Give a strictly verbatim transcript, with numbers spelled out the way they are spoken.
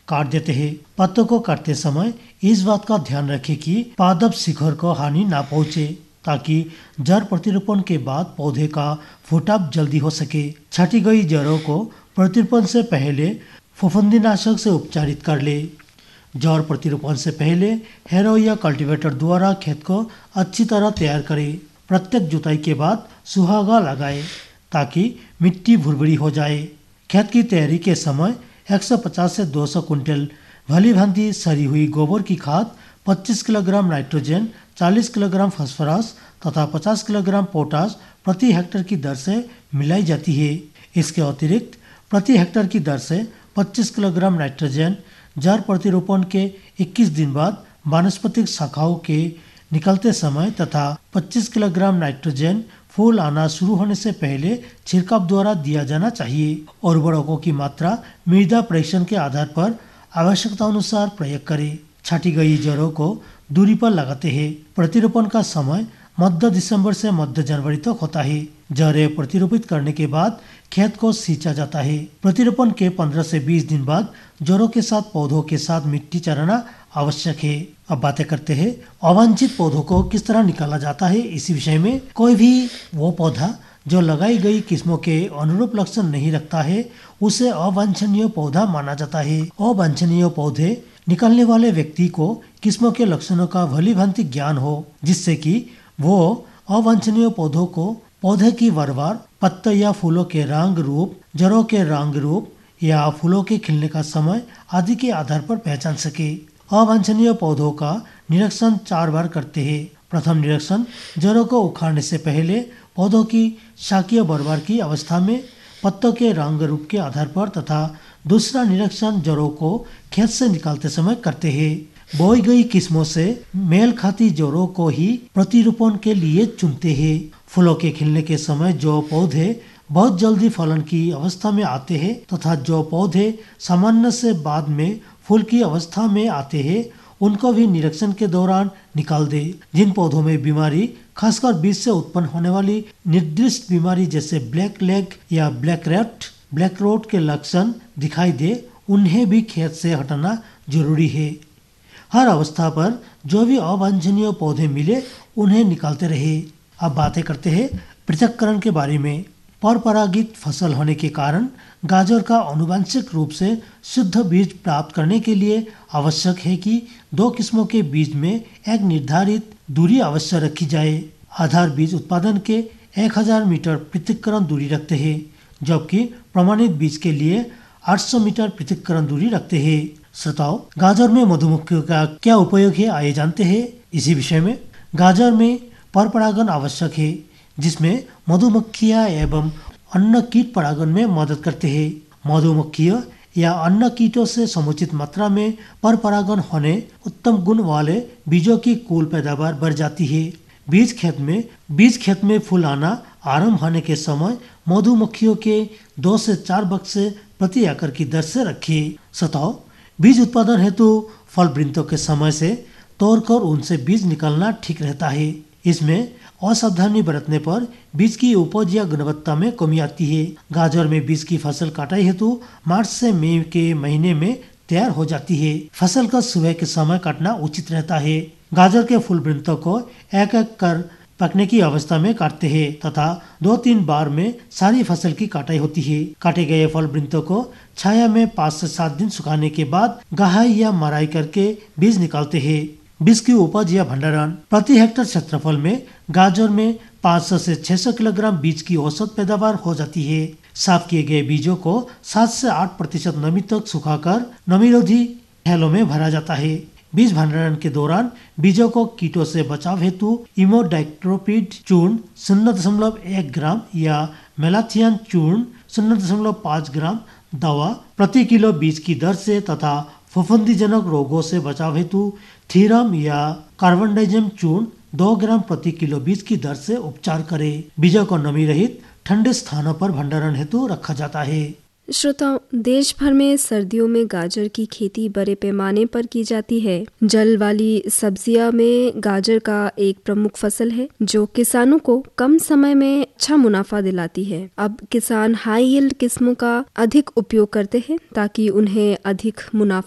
काट देते हैं। पत्तों को काटते समय इस बात का ध्यान रखें कि पादप शिखर को हानि ना पहुँचे, ताकि जड़ प्रतिरोपण के बाद पौधे का फुटाव जल्दी हो सके। छाटी गई जड़ों को प्रतिरोपण से पहले फफूंदीनाशक से उपचारित कर ले। जड़ प्रतिरोपण से पहले हैरो या कल्टीवेटर द्वारा खेत को अच्छी तरह तैयार करें। प्रत्येक जुताई के बाद सुहागा लगाए ताकि मिट्टी भुरभुरी हो जाए। खेत की तैयारी के समय एक सौ पचास से दो सौ कुंटल भली भांति सड़ी हुई गोबर की खाद, पच्चीस किलोग्राम नाइट्रोजन, चालीस किलोग्राम फास्फोरस तथा पचास किलोग्राम पोटास प्रति हेक्टेयर की दर से मिलाई जाती है। इसके अतिरिक्त प्रति हेक्टेयर की दर से पच्चीस किलोग्राम नाइट्रोजन जड़ प्रतिरोपण के इक्कीस दिन बाद वानस्पतिक शाखाओं के निकलते समय तथा पच्चीस किलोग्राम नाइट्रोजन फूल आना शुरू होने से पहले छिड़काव द्वारा दिया जाना चाहिए। उर्वरकों की मात्रा मृदा परीक्षण के आधार पर आवश्यकता अनुसार प्रयोग करें। छाटी गई जड़ों को दूरी पर लगाते हैं। प्रतिरोपण का समय मध्य दिसंबर से मध्य जनवरी तक होता है। जड़ें प्रतिरोपित करने के बाद खेत को सींचा जाता है। प्रतिरोपण के पंद्रह से बीस दिन बाद जड़ों के साथ पौधों के साथ मिट्टी चराना आवश्यक है। अब बातें करते हैं अवांछित पौधों को किस तरह निकाला जाता है। इसी विषय में कोई भी वो पौधा जो लगाई गई किस्मों के अनुरूप लक्षण नहीं रखता है उसे अवांछनीय पौधा माना जाता है। अवांछनीय पौधे निकालने वाले व्यक्ति को किस्मों के लक्षणों का भली भांति ज्ञान हो, जिससे कि वो अवांछनीय पौधों को पौधे की वर्वार, पत्ते या फूलों के रंग रूप, जड़ों के रंग रूप या फूलों के खिलने का समय आदि के आधार पर पहचान सके। अवांछनीय पौधों का निरीक्षण चार बार करते हैं। प्रथम निरीक्षण जड़ों को उखाड़ने से पहले पौधों की शाकीय वर्वार की अवस्था में पत्तों के रंग रूप के आधार पर तथा दूसरा निरीक्षण जड़ों को खेत से निकालते समय करते हैं। बोई गई किस्मों से मेल खाती जड़ों को ही प्रतिरोपण के लिए चुनते हैं। फूलों के खिलने के समय जो पौधे बहुत जल्दी फलन की अवस्था में आते हैं तथा जो पौधे सामान्य से बाद में फूल की अवस्था में आते हैं उनको भी निरीक्षण के दौरान निकाल दे। जिन पौधों में बीमारी, खासकर बीज से उत्पन्न होने वाली निर्दिष्ट बीमारी जैसे ब्लैक लेग या ब्लैक रैट, ब्लैक रोट के लक्षण दिखाई दे, उन्हें भी खेत से हटाना जरूरी है। हर अवस्था पर जो भी अवांछनीय पौधे मिले उन्हें निकालते रहे। अब बातें करते हैं पृथक्करण के बारे में। परपरागित फसल होने के कारण गाजर का आनुवंशिक रूप से शुद्ध बीज प्राप्त करने के लिए आवश्यक है कि दो किस्मों के बीज में एक निर्धारित दूरी अवश्य रखी जाए। आधार बीज उत्पादन के एक हज़ार मीटर पृथक्करण दूरी रखते हैं, जबकि प्रमाणित बीज के लिए आठ सौ मीटर पृथक्करण दूरी रखते हैं। श्रोताओ, गाजर में मधुमक्खियों का क्या उपयोग है आइए जानते हैं। इसी विषय में गाजर में परपरागन आवश्यक है, जिसमें मधुमक्खियां एवं अन्य कीट परागन में मदद करते हैं। मधुमक्खियों या अन्य कीटों से समुचित मात्रा में परपरागन होने उत्तम गुण वाले बीजों की कुल पैदावार बढ़ जाती है। बीज खेत में बीज खेत में फूल आना आरंभ होने के समय मधुमक्खियों के दो से चार बक्से प्रति एकड़ की दर से रखिए। सताओ, बीज उत्पादन हेतु फल वृंतों के समय से तोड़कर उनसे बीज निकालना ठीक रहता है। इसमें असावधानी बरतने पर बीज की उपज या गुणवत्ता में कमी आती है। गाजर में बीज की फसल कटाई हेतु मार्च से मई के महीने में तैयार हो जाती है। फसल का सुबह के समय काटना उचित रहता है। गाजर के फूल वृंतों को एक एक कर पकने की अवस्था में काटते हैं तथा दो तीन बार में सारी फसल की कटाई होती है। काटे गए फल वृंतों को छाया में पाँच से सात दिन सुखाने के बाद गहाई या मराई करके बीज निकालते हैं। बीज की उपज या भंडारण। प्रति हेक्टेयर क्षेत्रफल में गाजर में पाँच सौ से छह सौ किलोग्राम बीज की औसत पैदावार हो जाती है। साफ किए गए बीजों को सात से आठ प्रतिशत नमी तक सुखाकर नमीरोधी थैलों में भरा जाता है। बीज भंडारण के दौरान बीजों को कीटों से बचाव हेतु इमोडाक्लोप्रिड चूर्ण शून्य दशमलव एक ग्राम या मेलाथियन चूर्ण शून्य दशमलव पाँच ग्राम दवा प्रति किलो बीज की दर से तथा फफूंदीजनक रोगों से बचाव हेतु थीरम या कार्बनडाइजम चूर्ण दो ग्राम प्रति किलो बीज की दर से उपचार करें। बीजों को नमी रहित ठंडे स्थानों पर भंडारण हेतु रखा जाता है। श्रोताओं, देश भर में सर्दियों में गाजर की खेती बड़े पैमाने पर की जाती है। जल वाली सब्जियां में गाजर का एक प्रमुख फसल है जो किसानों को कम समय में अच्छा मुनाफा दिलाती है। अब किसान हाई यील्ड किस्मों का अधिक उपयोग करते हैं ताकि उन्हें अधिक मुनाफा